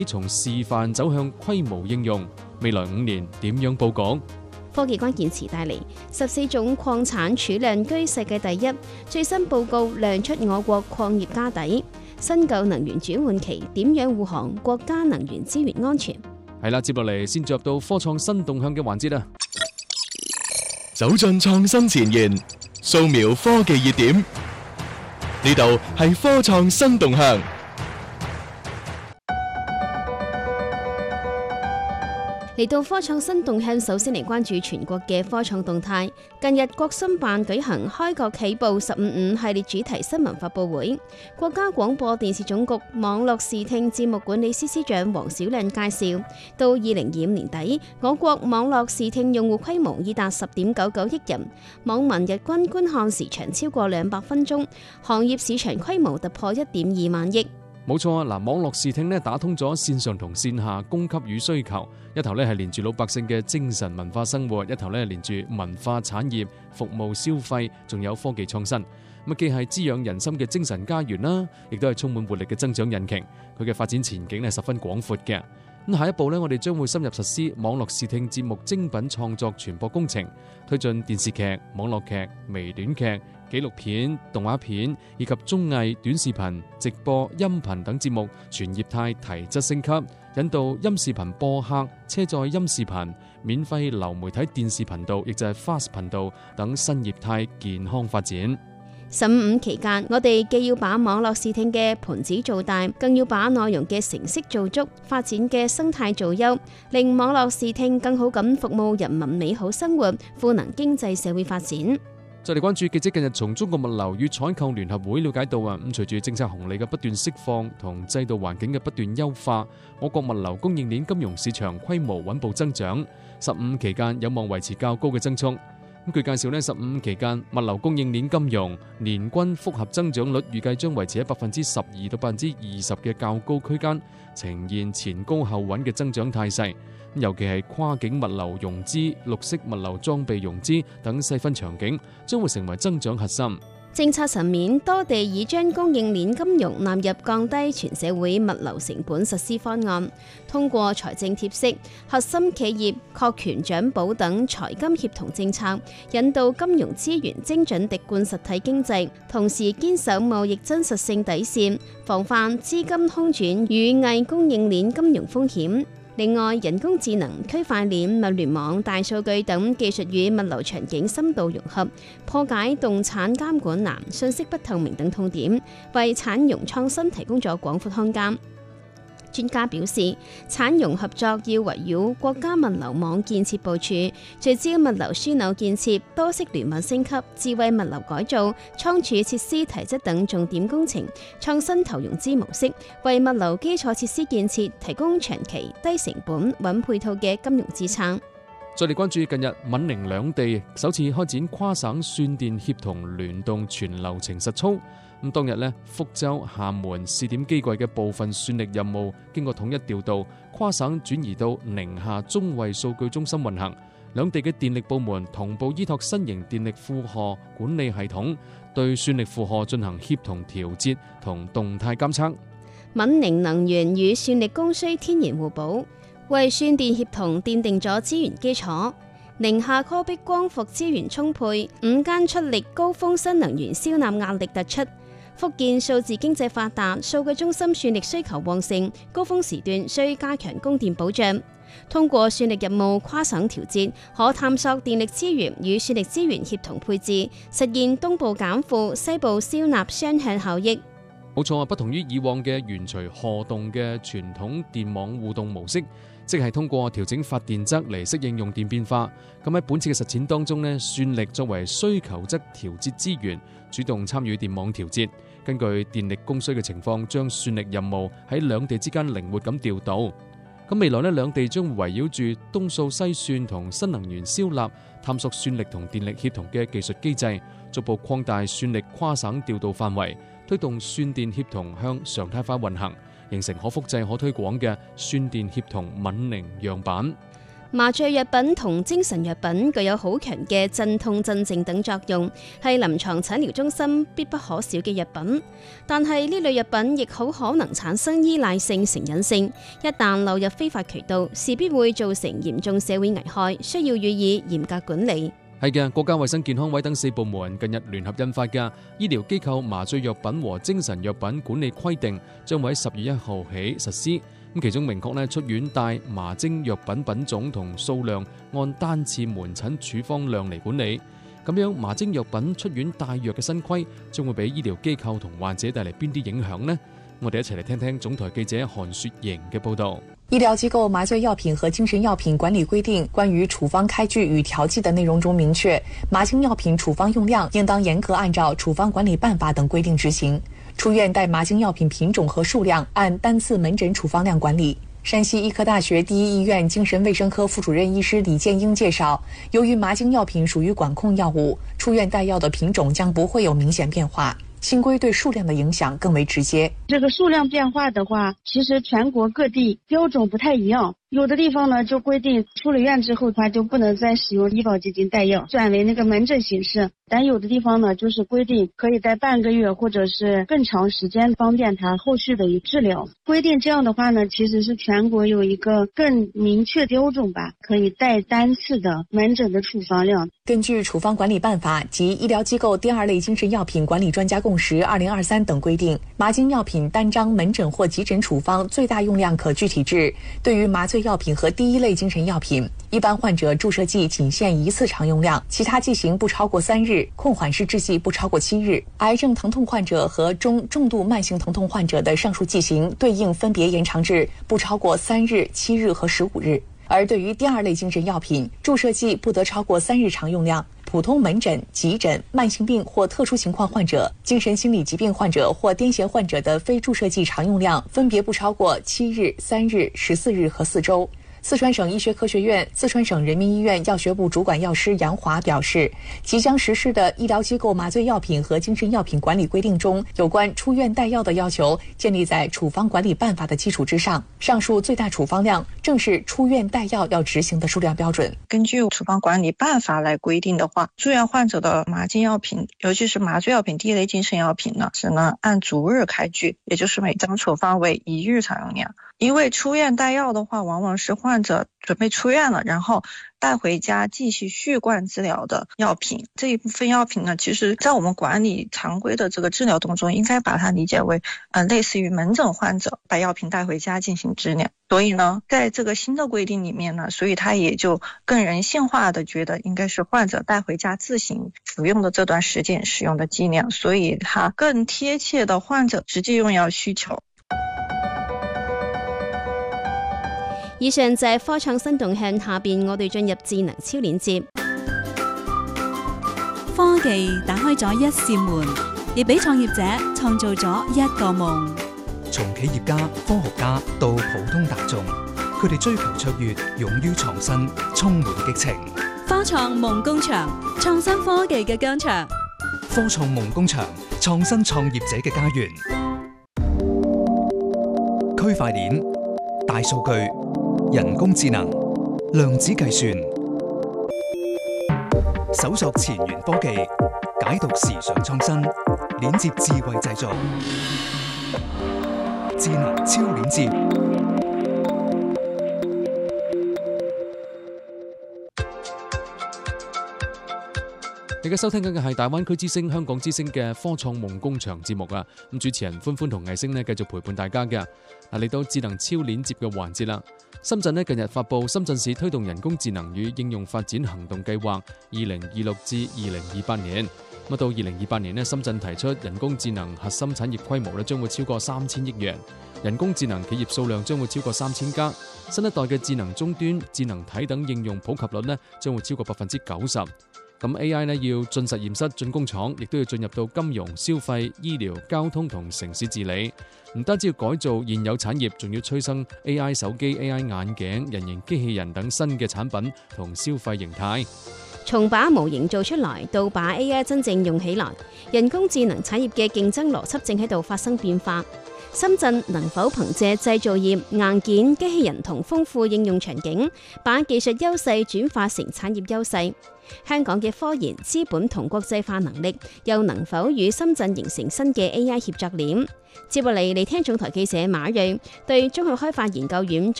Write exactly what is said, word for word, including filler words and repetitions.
從示範走向規模應用，未來五年點樣佈局？ 科技關鍵詞帶嚟十四種礦產儲量居世界第一，最新報告亮出我國礦業家底。新舊能源轉換期點樣護航國家能源資源安全？ 係啦，接落嚟先進入到科創新動向嘅環節啦。 走進創新前沿，掃描科技熱點，呢度係科創新動向。 嚟到科創新動向，首先嚟關注全國嘅科創動態。近日國新辦舉行開國起步十五五系列主題新聞發佈會，國家廣播電視總局網絡視聽節目管理司司長黃小亮介紹，到二零二五年底，我國網絡視聽用戶規模已達十點九九億人，網民日均觀看時長超過兩百分鐘，行業市場規模突破一點二萬億。 冇錯啊！嗱，網絡視聽咧打通咗線上同線下供給與需求，一頭咧係連住老百姓嘅精神文化生活，一頭咧連住文化產業、服務消費，仲有科技創新。咁既係滋養人心嘅精神家園啦，亦都係充滿活力嘅增長引擎。佢嘅發展前景係十分廣闊嘅。咁下一步咧，我哋將會深入實施網絡視聽節目精品創作傳播工程，推進電視劇、網絡劇、微短劇、紀錄片、動畫片以及綜藝、短視頻、直播、音頻等節目全業態提質升級，引導音視頻播客、車載音視頻、免費流媒體電視頻道，亦就係 Fast 頻道等新業態健康發展。 十五五期間，我哋既要把網絡視聽嘅盤子做大，更要把內容嘅成色做足，發展嘅生態做優，令網絡視聽更好咁服務人民美好生活，賦能經濟社會發展。 再嚟關注記者近日從中國物流與採購聯合會了解到啊，咁隨住政策紅利嘅不斷釋放同制度環境嘅不斷優化，我國物流供應鏈金融市場規模穩步增長，十五期間有望維持較高嘅增速。咁據介紹呢，十五期間物流供應鏈金融年均複合增長率預計將維持喺百分之十二到百分之二十嘅較高區間，呈現前高後穩嘅增長態勢。尤其係跨境物流融資、綠色物流裝備融資等細分場景，將會成為增長核心。 政策層面，多地已將供應鏈金融納入降低全社會物流成本實施方案，通過財政貼息、核心企業確權獎補等財金協同政策，引導金融資源精準滴灌實體經濟，同時堅守貿易真實性底線，防範資金空轉與偽供應鏈金融風險。另外，人工智能、區塊鏈、物聯網、大數據等技術與物流場景深度融合，破解動產監管難、信息不透明等痛點，為產融創新提供咗廣闊空間。專家表示，產融合作要圍繞國家物流網建設部署，聚焦物流樞紐建設、多式聯網升級、智慧物流改造、倉儲設施提質等重點工程，創新投融資模式，為物流基礎設施建設提供長期、低成本、穩配套嘅金融支撐。 再嚟關注近日閩寧兩地首次開展跨省算電協同聯動全流程實操。咁當日呢，福州、廈門試點機櫃嘅部分算力任務經過統一調度，跨省轉移到寧夏中衛數據中心運行。兩地嘅電力部門同步依託新型電力負荷管理系統，對算力負荷進行協同調節同動態監測。 閩寧能源與算力供需天然互補，為算電協同奠定咗資源基礎。寧夏柯壁光伏資源充沛，午間出力高峰新能源消納壓力突出。福建數字經濟發達，數據中心算力需求旺盛，高峰時段需加強供電保障。通過算力任務跨省調節，可探索電力資源與算力資源協同配置，實現東部減負、西部消納雙向效益。 冇錯啊，不同於以往嘅懸隨荷動嘅傳統電網互動模式，即係通過調整發電側嚟適應用電變化。咁喺本次嘅實踐當中呢，算力作為需求側調節資源，主動參與電網調節，根據電力供需嘅情況，將算力任務喺兩地之間靈活咁調度。咁未來呢，兩地將圍繞住東數西算同新能源消納，探索算力同電力協同嘅技術機制，逐步擴大算力跨省調度範圍，推動算電協同向常態化運行，形成可複製可推廣嘅算電協同閩寧樣板。 麻醉藥品同精神藥品具有好強嘅鎮痛鎮靜等作用，係臨床診療中心必不可少嘅藥品。但係呢類藥品亦好可能產生依賴性、成癮性，一旦流入非法渠道，勢必會造成嚴重社會危害，需要予以嚴格管理。 係嘅，國家衛生健康委等四部門近日聯合印發嘅《醫療機構麻醉藥品和精神藥品管理規定》，將會喺十月一號起實施。咁其中明確咧，出院帶麻精藥品品種同數量按單次門診處方量嚟管理。咁樣麻精藥品出院帶藥嘅新規，將會俾醫療機構同患者帶嚟邊啲影響呢？我哋一齊嚟聽聽總台記者韓雪瑩嘅報導。 醫療機構麻醉藥品和精神藥品管理規定關於處方開具與調劑的內容中明確，麻精藥品處方用量應當嚴格按照處方管理辦法等規定執行。出院帶麻精藥品品種和數量按單次門診處方量管理。山西醫科大學第一醫院精神衛生科副主任醫師李建英介紹，由於麻精藥品屬於管控藥物，出院帶藥的品種將不會有明顯變化。新規對數量的影響更為直接。 這個數量變化的話，其實全國各地標準不太一樣。有的地方呢就規定出了院之後，他就不能再使用醫保基金帶藥，轉為那個門診形式。但有的地方呢就是規定可以帶半個月或者是更長時間，方便他後續的治療。規定這樣的話呢，其實是全國有一個更明確標準吧，可以帶單次的門診的處方量。 根據處方管理辦法及醫療機構第二類精神藥品管理專家共識二零二三等規定，麻精藥品單張門診或急診處方最大用量可具體制。對於麻醉藥品和第一類精神藥品，一般患者注射劑僅限一次常用量，其他劑型不超過三日，控緩式製劑不超過七日。癌症疼痛患者和中重度慢性疼痛患者的上述劑型對應分別延長至不超過三日、七日和十五日。而對於第二類精神藥品，注射劑不得超過三日常用量。普通門診、急診、慢性病或特殊情況患者、精神心理疾病患者或癲癇患者的非注射劑常用量分別不超過七日、三日、十四日和四週。四川省醫學科學院、四川省人民醫院藥學部主管藥師楊華表示，即將實施的醫療機構麻醉藥品和精神藥品管理規定中，有關出院帶藥的要求建立在處方管理辦法的基礎之上，上述最大處方量正是出院帶藥要執行的數量標準。 根據處方管理辦法來規定的話，住院患者的麻精藥品，尤其是麻醉藥品第一類精神藥品呢，只能按逐日開具，也就是每張處方為一日常用量。因為出院帶藥的話，往往是患者準備出院了，然後帶回家繼續續貫治療的藥品。這一部分藥品呢，其實在我們管理常規的這個治療當中，應該把它理解為呃類似於門診患者把藥品帶回家進行治療。所以呢，在這個新的規定裡面呢，所以它也就更人性化的覺得應該是患者帶回家自行服用的這段時間使用的劑量，所以它更貼切的患者實際用藥需求。 以上就係科創新動向，下邊我哋進入智能超鏈接。 科技打開咗一扇門，亦俾創業者創造咗一個夢。 從企業家、科學家到普通大眾，佢哋追求卓越，勇於創新，充滿激情。 科創夢工場，創新科技嘅疆場。 科創夢工場，創新創業者嘅家園。區塊鏈、大數據、人工智能、量子計算，搜索前沿科技，解讀時尚創新，鏈接智慧製造，智能超鏈接。 你而家收聽緊嘅係大灣區之聲、香港之聲嘅科創夢工場節目啊！咁主持人歡歡同藝星呢繼續陪伴大家嘅。嗱，嚟到智能超鏈接嘅環節啦。深圳呢近日發布深圳市推動人工智能與應用發展行動計劃二零二六至二零二八年。咁到二零二八年呢，深圳提出人工智能核心產業規模呢將會超過三千億元，人工智能企業數量將會超過三千家。新一代嘅智能終端、智能體等應用普及率呢將會超過百分之九十。咁 A I 呢要進實驗室、進工廠，亦都要進入到金融、消費、醫療、交通同城市治理。唔單止要改造現有產業，仲要催生 A I 手機、A I 眼鏡、人形機器人等新嘅產品同消費形態。 從把模型做出來到把 A I 真正用起來，人工智能產業嘅競爭邏輯正喺度發生變化。 深圳能否憑借製造業、硬件、機器人同豐富應用場景，把技術優勢轉化成產業優勢？香港嘅科研、資本同國際化能力又能否與深圳形成新嘅 A I 協作鏈？接落嚟，嚟聽總台記者馬瑞對中學開發研究院